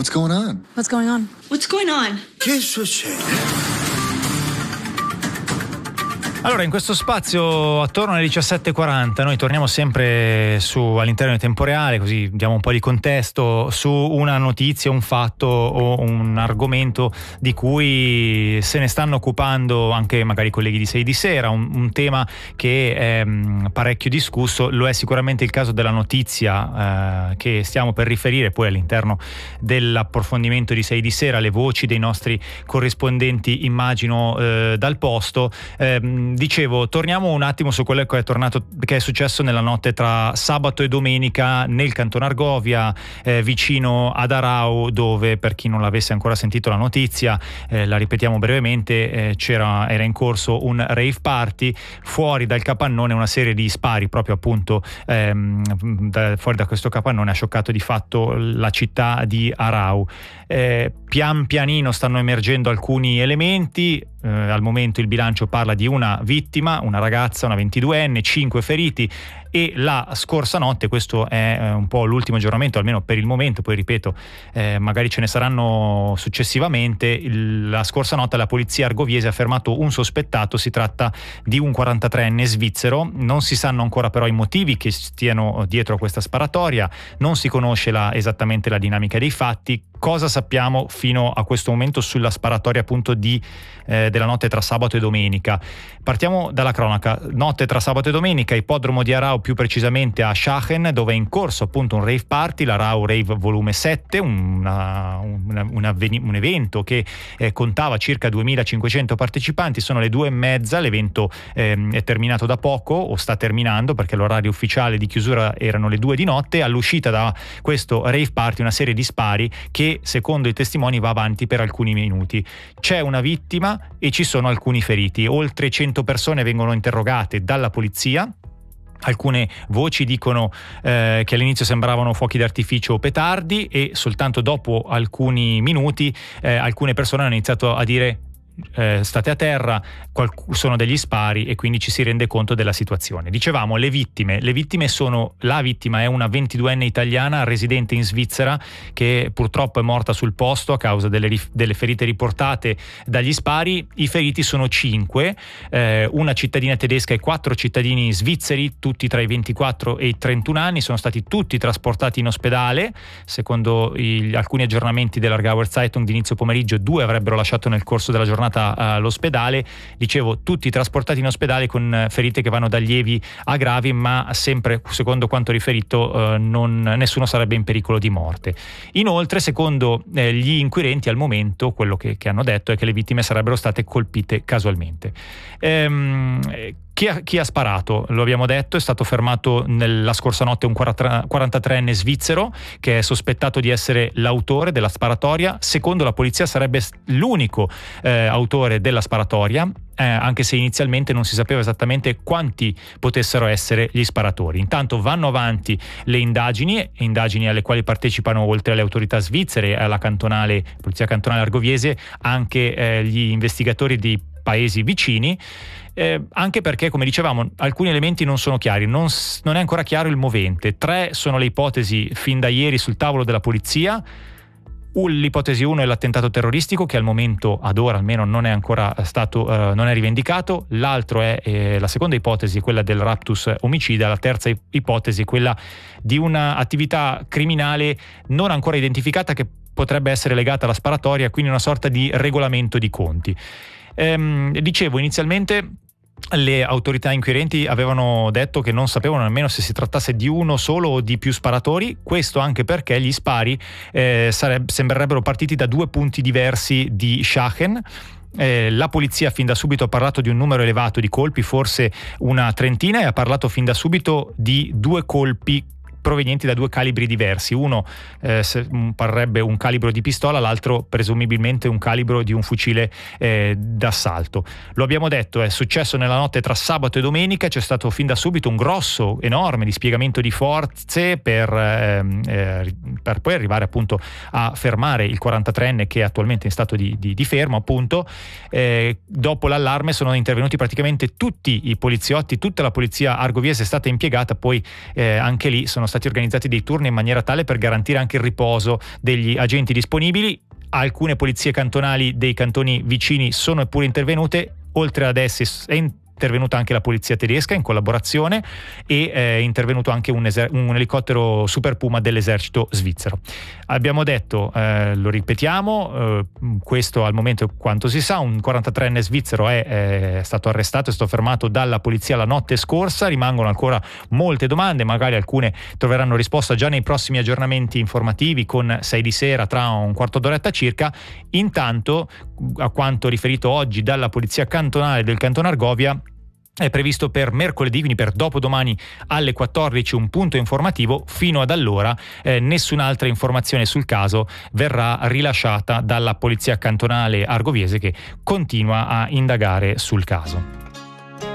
What's going on? What's going on? What's going on? Che succede? Allora, in questo spazio attorno alle 17:40 noi torniamo sempre all'interno di Tempo Reale, così diamo un po' di contesto su una notizia, un fatto o un argomento di cui se ne stanno occupando anche magari i colleghi di 6 di Sera, un tema che è parecchio discusso. Lo è sicuramente il caso della notizia che stiamo per riferire poi all'interno dell'approfondimento di 6 di Sera, le voci dei nostri corrispondenti immagino dal posto. Dicevo, torniamo un attimo su quello che è successo nella notte tra sabato e domenica nel Canton Argovia, vicino ad Arau, dove, per chi non l'avesse ancora sentito la notizia, la ripetiamo brevemente, era in corso un rave party. Fuori dal capannone una serie di spari, proprio appunto fuori da questo capannone, ha scioccato di fatto la città di Arau. Pian pianino stanno emergendo alcuni elementi. Al momento il bilancio parla di una vittima, una ragazza, una 22enne, 5 feriti, e la scorsa notte, questo è un po' l'ultimo aggiornamento almeno per il momento, poi ripeto, magari ce ne saranno successivamente. La scorsa notte la polizia argoviese ha fermato un sospettato. Si tratta di un 43enne svizzero. Non si sanno ancora però i motivi che stiano dietro a questa sparatoria, non si conosce esattamente la dinamica dei fatti. Cosa sappiamo fino a questo momento sulla sparatoria appunto della notte tra sabato e domenica? Partiamo dalla cronaca. Notte tra sabato e domenica, ippodromo di Arau, più precisamente a Schachen, dove è in corso appunto un rave party, l'Arau Rave Volume 7, un evento che contava circa 2500 partecipanti. Sono le 2:30, l'evento è terminato da poco, o sta terminando, perché l'orario ufficiale di chiusura erano le 2 di notte. All'uscita da questo rave party una serie di spari che, secondo i testimoni, va avanti per alcuni minuti. C'è una vittima e ci sono alcuni feriti. Oltre 100 persone vengono interrogate dalla polizia. Alcune voci dicono che all'inizio sembravano fuochi d'artificio o petardi, e soltanto dopo alcuni minuti alcune persone hanno iniziato a dire state a terra, sono degli spari, e quindi ci si rende conto della situazione. Dicevamo, le vittime sono: la vittima è una 22enne italiana residente in Svizzera, che purtroppo è morta sul posto a causa delle ferite riportate dagli spari. I feriti sono 5, una cittadina tedesca e 4 cittadini svizzeri, tutti tra i 24 e i 31 anni. Sono stati tutti trasportati in ospedale. Secondo alcuni aggiornamenti dell'Aargauer Zeitung di inizio pomeriggio, 2 avrebbero lasciato nel corso della giornata all'ospedale. Dicevo, tutti trasportati in ospedale con ferite che vanno da lievi a gravi, ma sempre secondo quanto riferito nessuno sarebbe in pericolo di morte. Inoltre, secondo gli inquirenti, al momento quello che hanno detto è che le vittime sarebbero state colpite casualmente. Chi ha sparato? Lo abbiamo detto, è stato fermato la scorsa notte un 43enne svizzero che è sospettato di essere l'autore della sparatoria. Secondo la polizia sarebbe l'unico autore della sparatoria, anche se inizialmente non si sapeva esattamente quanti potessero essere gli sparatori. Intanto vanno avanti le indagini alle quali partecipano, oltre alle autorità svizzere e alla polizia cantonale argoviese, anche gli investigatori di paesi vicini. Anche perché, come dicevamo, alcuni elementi non sono chiari, non è ancora chiaro il movente. 3 sono le ipotesi fin da ieri sul tavolo della polizia. L'ipotesi 1 è l'attentato terroristico, che al momento, ad ora almeno, non è ancora stato non è rivendicato. L'altro è la seconda ipotesi, quella del raptus omicida. La terza ipotesi è quella di una attività criminale non ancora identificata, che potrebbe essere legata alla sparatoria, quindi una sorta di regolamento di conti. Dicevo, inizialmente le autorità inquirenti avevano detto che non sapevano nemmeno se si trattasse di uno solo o di più sparatori. Questo anche perché gli spari sembrerebbero partiti da 2 punti diversi di Schachen. La polizia fin da subito ha parlato di un numero elevato di colpi, forse una trentina, e ha parlato fin da subito di 2 colpi provenienti da 2 calibri diversi. Uno parrebbe un calibro di pistola, l'altro presumibilmente un calibro di un fucile d'assalto. Lo abbiamo detto, è successo nella notte tra sabato e domenica. C'è stato fin da subito un grosso, enorme dispiegamento di forze per poi arrivare appunto a fermare il 43enne, che è attualmente in stato di fermo appunto. Dopo l'allarme sono intervenuti praticamente tutti i poliziotti, tutta la polizia argoviese è stata impiegata. Poi anche lì sono stati organizzati dei turni in maniera tale per garantire anche il riposo degli agenti disponibili. Alcune polizie cantonali dei cantoni vicini sono pure intervenute, oltre ad esse è intervenuta anche la polizia tedesca in collaborazione e è intervenuto anche un elicottero Super Puma dell'esercito svizzero. Abbiamo detto, lo ripetiamo, questo al momento è quanto si sa, un 43enne svizzero è stato arrestato, è stato fermato dalla polizia la notte scorsa. Rimangono ancora molte domande, magari alcune troveranno risposta già nei prossimi aggiornamenti informativi con 6 di sera tra un quarto d'oretta circa. Intanto, a quanto riferito oggi dalla polizia cantonale del Canton Argovia, è previsto per mercoledì, quindi per dopodomani alle 14, un punto informativo. Fino ad allora nessun'altra informazione sul caso verrà rilasciata dalla polizia cantonale argoviese, che continua a indagare sul caso.